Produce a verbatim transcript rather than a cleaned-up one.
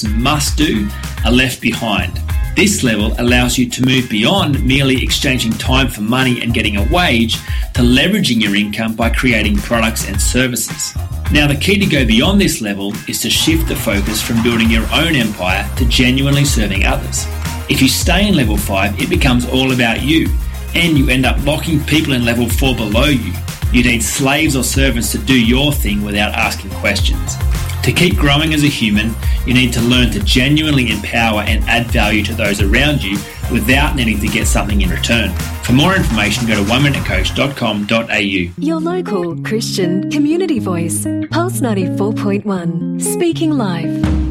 must do are left behind. This level allows you to move beyond merely exchanging time for money and getting a wage to leveraging your income by creating products and services. Now, the key to go beyond this level is to shift the focus from building your own empire to genuinely serving others. If you stay in level five, it becomes all about you, and you end up locking people in level four below you. You need slaves or servants to do your thing without asking questions. To keep growing as a human, you need to learn to genuinely empower and add value to those around you without needing to get something in return. For more information, go to one minute coach dot com dot a u. Your local Christian community voice, Pulse ninety-four point one, speaking live.